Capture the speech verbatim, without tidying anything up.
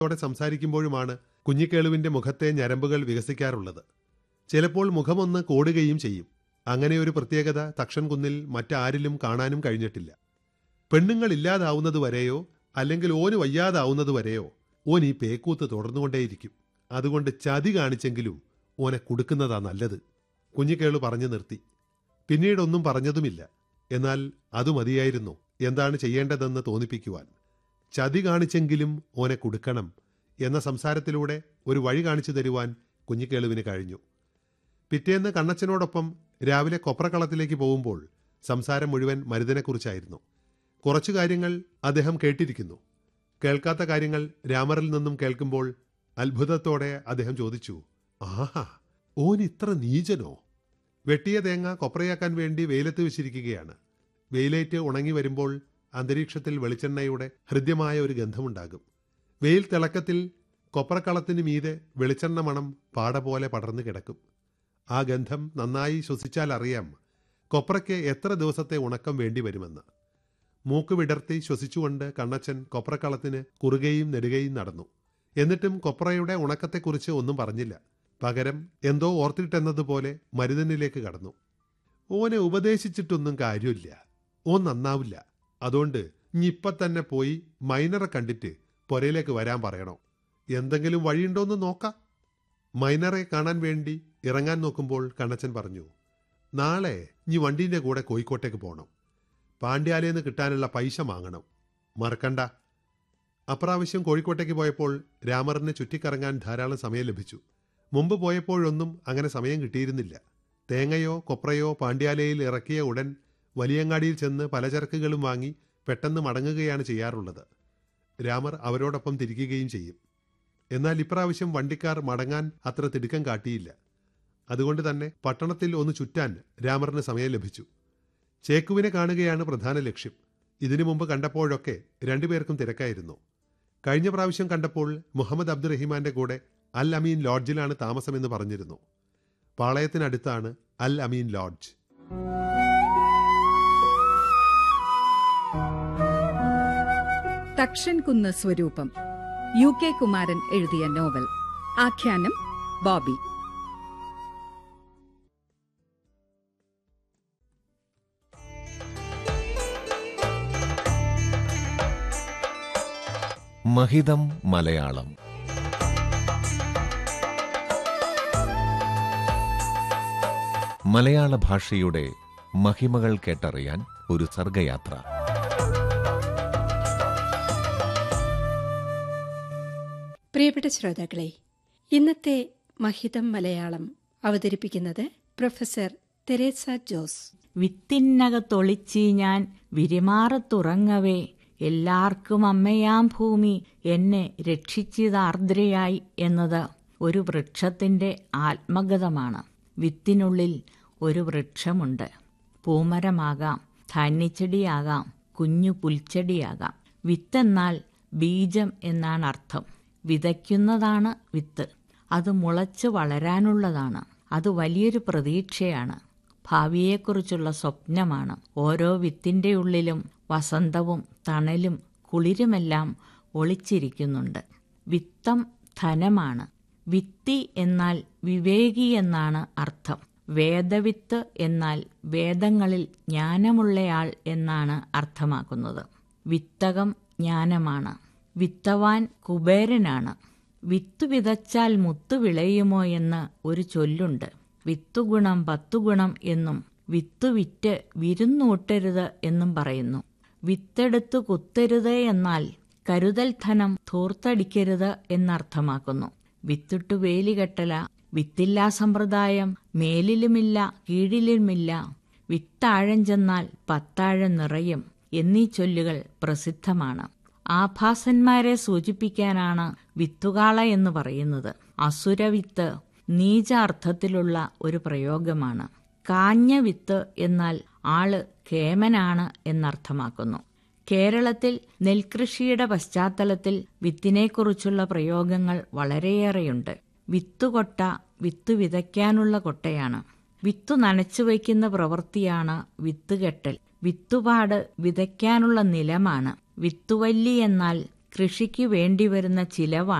ോടെ സംസാരിക്കുമ്പോഴുമാണ് കുഞ്ഞിക്കേളുവിന്റെ മുഖത്തെ ഞരമ്പുകൾ വികസിക്കാറുള്ളത്. ചിലപ്പോൾ മുഖമൊന്ന് കോടുകയും ചെയ്യും. അങ്ങനെയൊരു പ്രത്യേകത തക്ഷൻ കുന്നിൽ മറ്റാരിലും കാണാനും കഴിഞ്ഞിട്ടില്ല. പെണ്ണുങ്ങൾ ഇല്ലാതാവുന്നതുവരെയോ അല്ലെങ്കിൽ ഓന് വയ്യാതാവുന്നതുവരെയോ ഓൻ ഈ പേക്കൂത്ത് തുടർന്നുകൊണ്ടേയിരിക്കും. അതുകൊണ്ട് ചതി കാണിച്ചെങ്കിലും ഓനെ കൊടുക്കുന്നതാ നല്ലത്. കുഞ്ഞിക്കേളു പറഞ്ഞു നിർത്തി. പിന്നീടൊന്നും പറഞ്ഞതുമില്ല. എന്നാൽ അതു മതിയായിരുന്നു എന്താണ് ചെയ്യേണ്ടതെന്ന് തോന്നിപ്പിക്കുവാൻ. ചതി കാണിച്ചെങ്കിലും ഓനെ കൊടുക്കണം എന്ന സംസാരത്തിലൂടെ ഒരു വഴി കാണിച്ചു തരുവാൻ കുഞ്ഞിക്കേളുവിന് കഴിഞ്ഞു. പിറ്റേന്ന് കണ്ണച്ചനോടൊപ്പം രാവിലെ കൊപ്രക്കളത്തിലേക്ക് പോകുമ്പോൾ സംസാരം മുഴുവൻ മരുതനെക്കുറിച്ചായിരുന്നു. കുറച്ചു കാര്യങ്ങൾ അദ്ദേഹം കേട്ടിരിക്കുന്നു. കേൾക്കാത്ത കാര്യങ്ങൾ രാമറിൽ നിന്നും കേൾക്കുമ്പോൾ അത്ഭുതത്തോടെ അദ്ദേഹം ചോദിച്ചു, ആഹാ, ഓൻ ഇത്ര നീചനോ? വെട്ടിയ തേങ്ങ കൊപ്രയാക്കാൻ വേണ്ടി വെയിലത്ത് വെച്ചിരിക്കുകയാണ്. വെയിലേറ്റ് ഉണങ്ങി വരുമ്പോൾ അന്തരീക്ഷത്തിൽ വെളിച്ചെണ്ണയുടെ ഹൃദ്യമായ ഒരു ഗന്ധമുണ്ടാകും. വെയിൽ തിളക്കത്തിൽ കൊപ്രക്കളത്തിന് മീതെ വെളിച്ചെണ്ണ മണം പാട പോലെ പടർന്നു കിടക്കും. ആ ഗന്ധം നന്നായി ശ്വസിച്ചാൽ അറിയാം കൊപ്രയ്ക്ക് എത്ര ദിവസത്തെ ഉണക്കം വേണ്ടി വരുമെന്ന്. മൂക്ക് വിടർത്തി ശ്വസിച്ചുകൊണ്ട് കണ്ണച്ചൻ കൊപ്രക്കളത്തിന് കുറുകയും നെടുകയും നടന്നു. എന്നിട്ടും കൊപ്രയുടെ ഉണക്കത്തെക്കുറിച്ച് ഒന്നും പറഞ്ഞില്ല. പകരം എന്തോ ഓർത്തിട്ടെന്നതുപോലെ മരുതനിലേക്ക് കടന്നു. ഓനെ ഉപദേശിച്ചിട്ടൊന്നും കാര്യമില്ല, ഓൻ നന്നാവില്ല. അതുകൊണ്ട് ഇനിയിപ്പം തന്നെ പോയി മൈനറെ കണ്ടിട്ട് പുരയിലേക്ക് വരാൻ പറയണോ? എന്തെങ്കിലും വഴിയുണ്ടോയെന്ന് നോക്കാം. മൈനറെ കാണാൻ വേണ്ടി ഇറങ്ങാൻ നോക്കുമ്പോൾ കണ്ണച്ചൻ പറഞ്ഞു, നാളെ ഇനി വണ്ടീൻ്റെ കൂടെ കോഴിക്കോട്ടേക്ക് പോകണം. പാണ്ഡ്യാലയെന്ന് കിട്ടാനുള്ള പൈസ വാങ്ങണം, മറക്കണ്ട. അപ്രാവശ്യം കോഴിക്കോട്ടേക്ക് പോയപ്പോൾ രാമറിന് ചുറ്റിക്കറങ്ങാൻ ധാരാളം സമയം ലഭിച്ചു. മുമ്പ് പോയപ്പോഴൊന്നും അങ്ങനെ സമയം കിട്ടിയിരുന്നില്ല. തേങ്ങയോ കൊപ്രയോ പാണ്ഡ്യാലയിൽ ഇറക്കിയ ഉടൻ വലിയങ്ങാടിയിൽ ചെന്ന് പലചരക്കുകളും വാങ്ങി പെട്ടെന്ന് മടങ്ങുകയാണ് ചെയ്യാറുള്ളത്. രാമർ അവരോടൊപ്പം തിരിക്കുകയും ചെയ്യും. എന്നാൽ ഇപ്രാവശ്യം വണ്ടിക്കാർ മടങ്ങാൻ അത്ര തിടുക്കം കാട്ടിയില്ല. അതുകൊണ്ട് തന്നെ പട്ടണത്തിൽ ഒന്ന് ചുറ്റാൻ രാമറിന് സമയം ലഭിച്ചു. ചേക്കുവിനെ കാണുകയാണ് പ്രധാന ലക്ഷ്യം. ഇതിനു മുമ്പ് കണ്ടപ്പോഴൊക്കെ രണ്ടുപേർക്കും തിരക്കായിരുന്നു. കഴിഞ്ഞ പ്രാവശ്യം കണ്ടപ്പോൾ മുഹമ്മദ് അബ്ദുറഹിമാന്റെ കൂടെ അൽ അമീൻ ലോഡ്ജിലാണ് താമസമെന്ന് പറഞ്ഞിരുന്നു. പാളയത്തിനടുത്താണ് അൽ അമീൻ ലോഡ്ജ്. തക്ഷൻ കുന്ന് സ്വരൂപം, യു കെ കുമാരൻ എഴുതിയ നോവൽ. ആഖ്യാനം ബോബി. മഹിതം മലയാളം. മലയാള ഭാഷയുടെ മഹിമകൾ കേട്ടറിയാൻ ഒരു സർഗയാത്ര. പ്രിയപ്പെട്ട ശ്രോതാക്കളെ, ഇന്നത്തെ മഹിതം മലയാളം അവതരിപ്പിക്കുന്നത് പ്രൊഫസർ തെരേസ ജോസ്. വിത്തിനകത്തൊളിച്ചി ഞാൻ വിരിമാറത്തുറങ്ങവേ, എല്ലാവർക്കും അമ്മയാം ഭൂമി എന്നെ രക്ഷിച്ചിതാർദ്രയായി എന്നത് ഒരു വൃക്ഷത്തിന്റെ ആത്മഗതമാണ്. വിത്തിനുള്ളിൽ ഒരു വൃക്ഷമുണ്ട്. പൂമരമാകാം, ധാന്യച്ചെടിയാകാം, കുഞ്ഞു പുൽച്ചെടിയാകാം. വിത്തെന്നാൽ ബീജം എന്നാണ് അർത്ഥം. വിതയ്ക്കുന്നതാണ് വിത്ത്. അത് മുളച്ച് വളരാനുള്ളതാണ്. അത് വലിയൊരു പ്രതീക്ഷയാണ്. ഭാവിയെക്കുറിച്ചുള്ള സ്വപ്നമാണ്. ഓരോ വിത്തിന്റെ ഉള്ളിലും വസന്തവും തണലും കുളിരുമെല്ലാം ഒളിച്ചിരിക്കുന്നുണ്ട്. വിത്തം ധനമാണ്. വിത്തി എന്നാൽ വിവേകി എന്നാണ് അർത്ഥം. വേദവിത്ത് എന്നാൽ വേദങ്ങളിൽ ജ്ഞാനമുള്ളയാൾ എന്നാണ് അർത്ഥമാക്കുന്നത്. വിത്തകം ജ്ഞാനമാണ്. വിത്തവാൻ കുബേരനാണ്. വിത്തു വിതച്ചാൽ മുത്തു വിളയുമോ എന്ന് ഒരു ചൊല്ലുണ്ട്. വിത്തുഗുണം പത്തുഗുണം എന്നും വിത്തു വിറ്റ് വിരുന്നൂട്ടരുത് എന്നും പറയുന്നു. വിത്തെടുത്തു കുത്തരുത് എന്നാൽ കരുതൽ ധനം ധൂർത്തടിക്കരുത് എന്നർത്ഥമാക്കുന്നു. വിത്തിട്ടു വേലികെട്ടല, വിത്തില്ലാ സമ്പ്രദായം മേലിലുമില്ല കീഴിലുമില്ല, വിത്താഴം ചെന്നാൽ പത്താഴം നിറയും എന്നീ ചൊല്ലുകൾ പ്രസിദ്ധമാണ്. ആഭാസന്മാരെ സൂചിപ്പിക്കാനാണ് വിത്തുകാള എന്ന് പറയുന്നത്. അസുരവിത്ത് നീച അർത്ഥത്തിലുള്ള ഒരു പ്രയോഗമാണ്. കാഞ്ഞ വിത്ത് എന്നാൽ ആള് കേമനാണ് എന്നർത്ഥമാക്കുന്നു. കേരളത്തിൽ നെൽകൃഷിയുടെ പശ്ചാത്തലത്തിൽ വിത്തിനെക്കുറിച്ചുള്ള പ്രയോഗങ്ങൾ വളരെയേറെയുണ്ട്. വിത്തുകൊട്ട വിത്ത് വിതയ്ക്കാനുള്ള കൊട്ടയാണ്. വിത്തു നനച്ചു വയ്ക്കുന്ന പ്രവൃത്തിയാണ് വിത്തുകെട്ടൽ. വിത്തുപാട് വിതയ്ക്കാനുള്ള നിലമാണ്. വിത്തുവല്ലി എന്നാൽ കൃഷിക്ക് വേണ്ടിവരുന്ന ചിലവാണ്